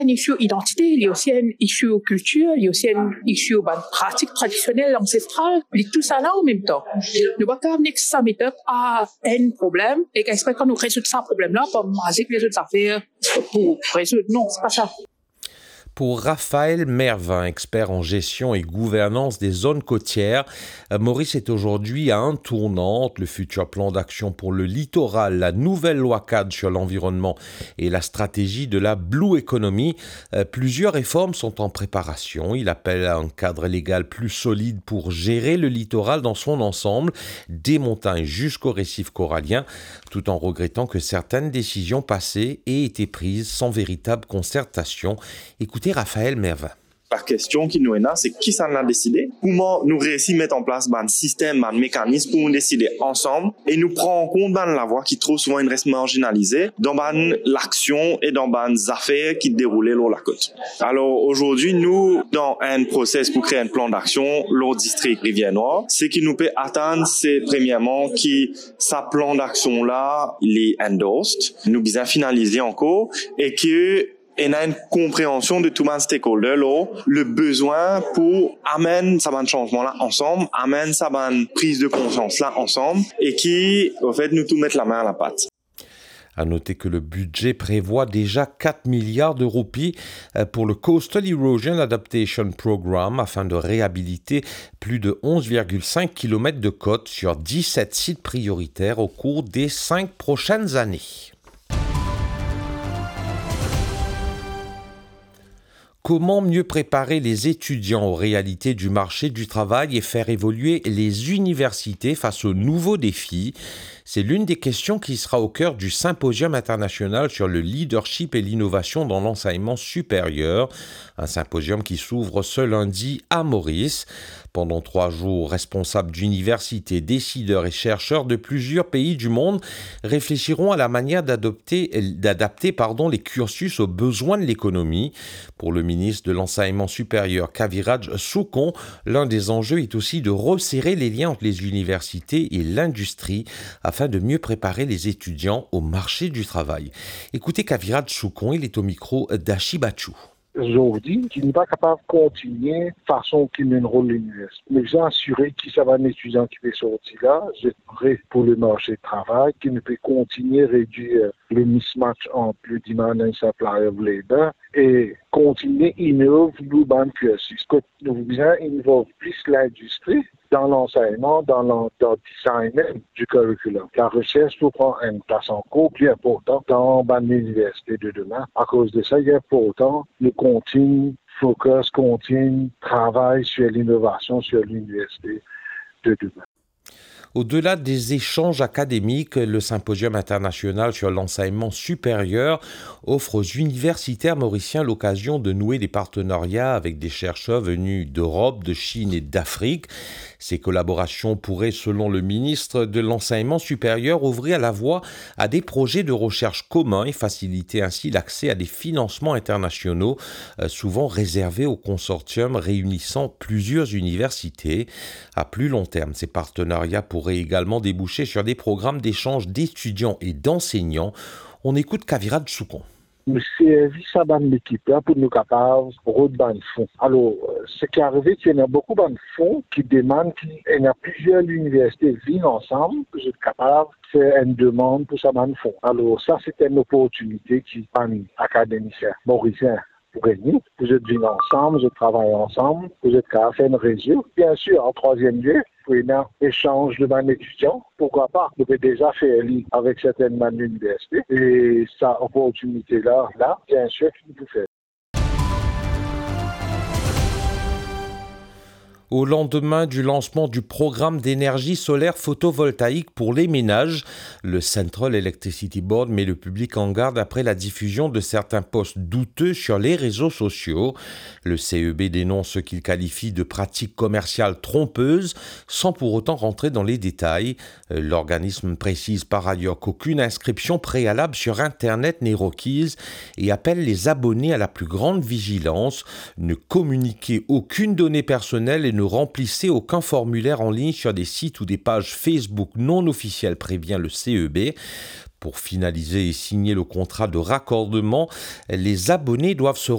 un issue identité, il y a aussi un issue culture, il y a aussi un issue pratique traditionnelle, ancestrale, et tout ça là en même temps. Nous ne pouvons pas ça mettre à un problème et qu'espère qu'on nous résout ça problème-là, pas magique les autres affaires pour résoudre. Non, c'est pas ça. Pour Raphaël Mervin, expert en gestion et gouvernance des zones côtières, Maurice est aujourd'hui à un tournant entre le futur plan d'action pour le littoral, la nouvelle loi cadre sur l'environnement et la stratégie de la Blue Economy. Plusieurs réformes sont en préparation. Il appelle à un cadre légal plus solide pour gérer le littoral dans son ensemble, des montagnes jusqu'aux récifs coralliens, tout en regrettant que certaines décisions passées aient été prises sans véritable concertation. Écoutez Raphaël Mervin. La question qui nous est là, c'est qui ça l'a décidé? Comment nous réussissons à mettre en place un système, un mécanisme pour nous décider ensemble et nous prendre en compte la voie qui trop souvent reste marginalisée dans l'action et dans les affaires qui déroulent sur la côte. Alors aujourd'hui, nous, dans un process pour créer un plan d'action, le district Rivière-Noire, ce qui nous peut atteindre, c'est premièrement que ce plan d'action-là, il est endorsed, nous bien finalisé encore et que on a une compréhension de tout le stakeholder là, le besoin pour amener ça changement là ensemble, amener ça prise de conscience là ensemble et qui au fait nous tout mettre la main à la pâte. À noter que le budget prévoit déjà 4 milliards de roupies pour le Coastal Erosion Adaptation Programme afin de réhabiliter plus de 11,5 km de côte sur 17 sites prioritaires au cours des 5 prochaines années. Comment mieux préparer les étudiants aux réalités du marché du travail et faire évoluer les universités face aux nouveaux défis? C'est l'une des questions qui sera au cœur du Symposium international sur le leadership et l'innovation dans l'enseignement supérieur, un symposium qui s'ouvre ce lundi à Maurice. Pendant 3 jours, responsables d'universités, décideurs et chercheurs de plusieurs pays du monde réfléchiront à la manière d'adapter les cursus aux besoins de l'économie. Pour le ministre de l'Enseignement supérieur, Kaviraj Soukon, l'un des enjeux est aussi de resserrer les liens entre les universités et l'industrie afin de mieux préparer les étudiants au marché du travail. Écoutez Kaviraj Soukon, il est au micro d'Achi Bachou. Aujourd'hui, qui n'est pas capable de continuer de façon qui mène rôle l'université. Mais j'ai assuré que ça va un étudiant qui peut sortir là, j'ai prêt pour le marché de travail, qui ne peut continuer à réduire le mismatch entre le demand and supply of labor et continuer à innover le cursus. Nous voulons innover plus l'industrie dans l'enseignement, dans le design du curriculum. La recherche doit prendre une place encore plus importante dans l'université de demain. À cause de ça, il est important de continuer, focus, continue, travail sur l'innovation sur l'université de demain. Au-delà des échanges académiques, le Symposium international sur l'enseignement supérieur offre aux universitaires mauriciens l'occasion de nouer des partenariats avec des chercheurs venus d'Europe, de Chine et d'Afrique. Ces collaborations pourraient, selon le ministre de l'Enseignement supérieur, ouvrir la voie à des projets de recherche communs et faciliter ainsi l'accès à des financements internationaux, souvent réservés aux consortiums réunissant plusieurs universités. À plus long terme, ces partenariats pourraient également déboucher sur des programmes d'échange d'étudiants et d'enseignants. On écoute Kaviraj Soukon. Nous servissons à l'équipe là pour nous capables de rendre des fonds. Alors, ce qui est arrivé, c'est qu'il y a beaucoup de fonds qui demandent qu'il y a plusieurs universités viennent ensemble pour être capables de faire une demande pour ça de fonds. Alors, ça, c'était une opportunité qui parmi académiciens mauriciens pour gagner. Vous êtes venus ensemble, vous êtes travaillé ensemble, vous êtes capable de faire une réseau. Bien sûr, en troisième lieu, pour un échange de man étudiants, pourquoi pas? Vous pouvez déjà faire avec certaines man universités. Et cette opportunité-là, bien sûr, qu'il vous fait. Au lendemain du lancement du programme d'énergie solaire photovoltaïque pour les ménages, le Central Electricity Board met le public en garde après la diffusion de certains posts douteux sur les réseaux sociaux. Le CEB dénonce ce qu'il qualifie de pratiques commerciales trompeuses, sans pour autant rentrer dans les détails. L'organisme précise par ailleurs qu'aucune inscription préalable sur Internet n'est requise et appelle les abonnés à la plus grande vigilance, ne communiquer aucune donnée personnelle et ne remplissez aucun formulaire en ligne sur des sites ou des pages Facebook non officielles, prévient le CEB. Pour finaliser et signer le contrat de raccordement, les abonnés doivent se